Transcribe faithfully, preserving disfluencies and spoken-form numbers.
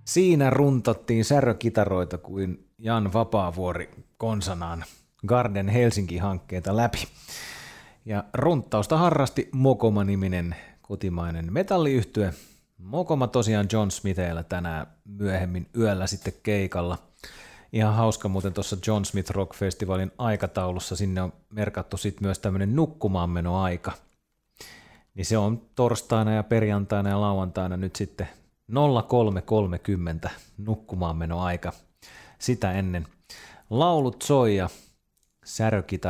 Siinä runtottiin särökitaroita kuin Jan Vapaavuori konsanaan Garden Helsinki-hankkeita läpi. Ja runttausta harrasti Mokoma-niminen kotimainen metalliyhtye. Mokoma tosiaan John Smithillä tänään myöhemmin yöllä sitten keikalla. Ihan hauska muuten tuossa John Smith Rock Festivalin aikataulussa, sinne on merkattu sitten myös tämmöinen nukkumaanmenoaika. Niin se on torstaina ja perjantaina ja lauantaina nyt sitten nolla kolme kolmekymmentä nukkumaanmenoaika. Sitä ennen laulut soi ja särökitarat